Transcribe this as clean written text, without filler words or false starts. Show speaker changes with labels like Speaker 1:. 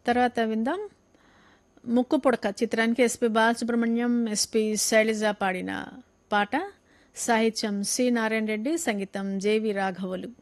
Speaker 1: తర్వాత విందాం 'ముక్కు పుడక' చిత్రానికి ఎస్పి బాలసుబ్రహ్మణ్యం, ఎస్పి శైలజ పాడిన పాట. సాహిత్యం సి నారాయణ రెడ్డి, సంగీతం జేవి రాఘవులు.